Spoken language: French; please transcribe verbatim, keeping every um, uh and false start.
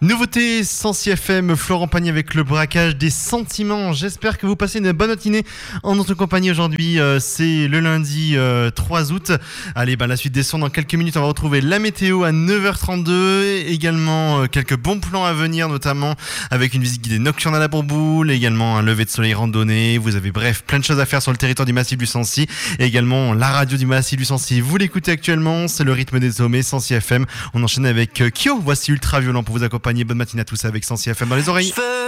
Nouveauté Sensi F M, Florent Pagny avec le braquage des sentiments. J'espère que vous passez une bonne matinée en notre compagnie aujourd'hui. Euh, c'est le lundi euh, trois août. Allez, bah, la suite des sons dans quelques minutes. On va retrouver la météo à neuf heures trente-deux. Également euh, quelques bons plans à venir, notamment avec une visite guidée nocturne à la Bourboule. Également un lever de soleil randonnée. Vous avez bref plein de choses à faire sur le territoire du massif du Sancy. Et également la radio du massif du Sancy. Vous l'écoutez actuellement, c'est le rythme des sommets, Sensi F M. On enchaîne avec euh, Kyo. Voici Ultra Violent pour vous accompagner. Bonne matinée à tous avec Sensi F M dans les oreilles.